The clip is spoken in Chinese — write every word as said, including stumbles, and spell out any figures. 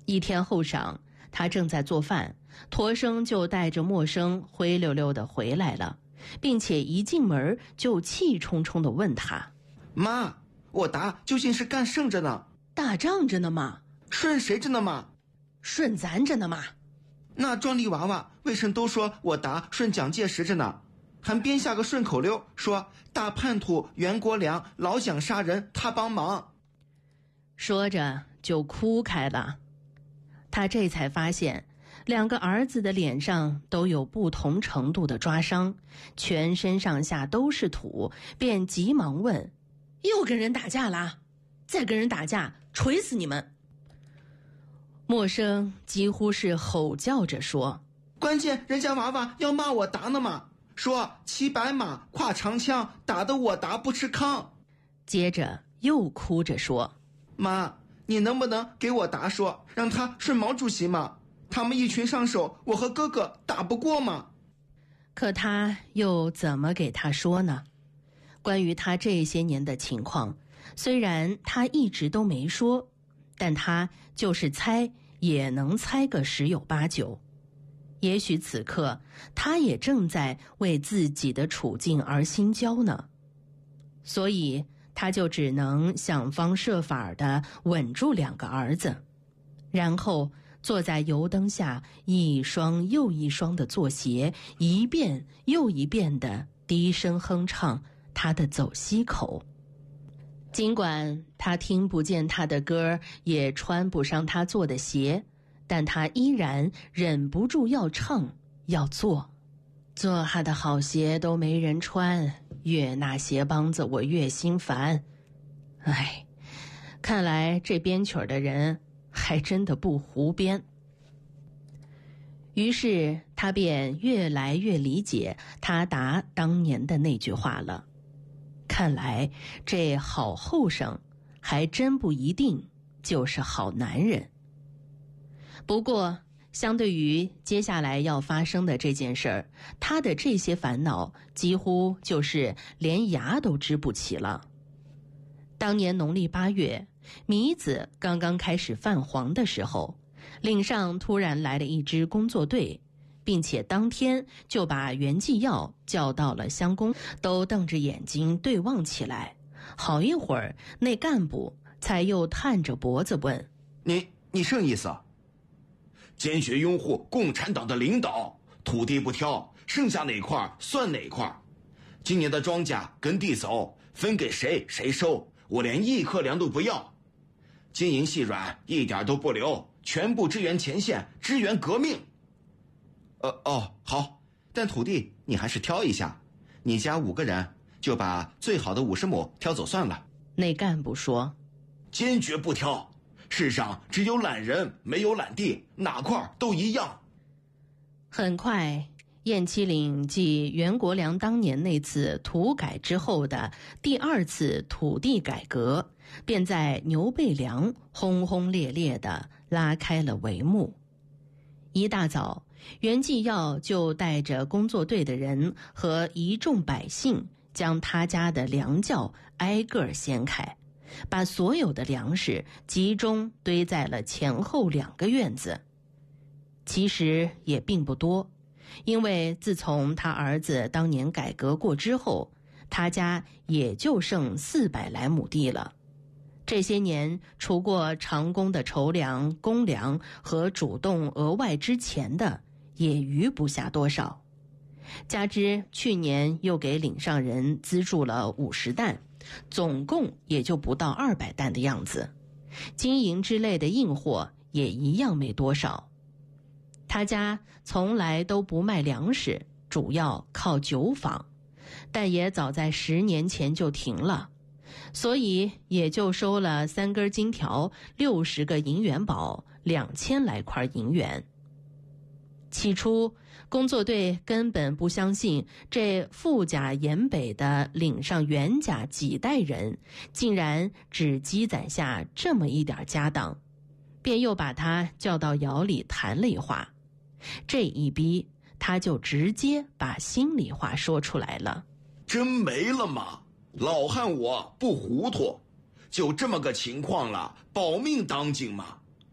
一天后晌，他正在做饭，驼生就带着默生灰溜溜地回来了，并且一进门就气冲冲地问他： 妈，我答究竟是干甚着呢？ 打仗着呢嘛。 顺谁着呢嘛？ 顺咱着呢嘛。 那壮丽娃娃为什么都说我答顺蒋介石着呢？还编下个顺口溜，说大叛徒袁国良老想杀人，他帮忙。 说着就哭开了。他这才发现两个儿子的脸上都有不同程度的抓伤，全身上下都是土，便急忙问：又跟人打架啦？再跟人打架锤死你们！默生几乎是吼叫着说： 关键人家娃娃要骂我答呢嘛，说骑白马挎长枪，打得我答不吃糠。 接着又哭着说： 妈，你能不能给我答说，让他顺毛主席嘛？他们一群上手，我和哥哥打不过嘛。 可他又怎么给他说呢？关于他这些年的情况，虽然他一直都没说，但他就是猜也能猜个十有八九。也许此刻他也正在为自己的处境而心焦呢，所以他就只能想方设法地稳住两个儿子，然后坐在油灯下一双又一双的作协，一遍又一遍地低声哼唱他的走西口。尽管他听不见他的歌，也穿不上他做的鞋，但他依然忍不住要唱要做。做他的好鞋都没人穿，越那鞋帮子我越心烦。唉，看来这编曲的人还真的不胡编。于是他便越来越理解他答当年的那句话了。看来这好后生还真不一定就是好男人。不过相对于接下来要发生的这件事儿，他的这些烦恼几乎就是连牙都支不起了。当年农历八月，米子刚刚开始泛黄的时候，岭上突然来了一支工作队，并且当天就把袁继耀叫到了乡公，都瞪着眼睛对望起来。好一会儿，那干部才又探着脖子问： 你你甚意思？ 坚决拥护共产党的领导，土地不挑，剩下哪块算哪块。今年的庄稼跟地走，分给谁谁收，我连一颗粮都不要。金银细软一点都不留，全部支援前线，支援革命。 呃哦，好，但土地你还是挑一下，你家五个人就把最好的五十亩挑走算了。 那干部说： 坚决不挑，世上只有懒人没有懒地，哪块都一样。 很快，雁栖岭继袁国良当年那次土改之后的第二次土地改革，便在牛背梁轰轰烈烈地拉开了帷幕。一大早，袁继耀就带着工作队的人和一众百姓，将他家的粮窖挨个掀开，把所有的粮食集中堆在了前后两个院子。其实也并不多，因为自从他儿子当年改革过之后，他家也就剩四百来亩地了。这些年，除过长工的筹粮、公粮和主动额外支钱的，也余不下多少。加之去年又给岭上人资助了五十担，总共也就不到二百担的样子。金银之类的硬货也一样没多少。他家从来都不卖粮食，主要靠酒坊，但也早在十年前就停了。所以也就收了三根金条，六十个银元宝，两千来块银元。起初，工作队根本不相信这富甲严北的岭上袁家几代人，竟然只积攒下这么一点家当，便又把他叫到窑里谈了一话。这一逼，他就直接把心里话说出来了。 真没了吗？老汉我不糊涂，就这么个情况了，保命当紧嘛。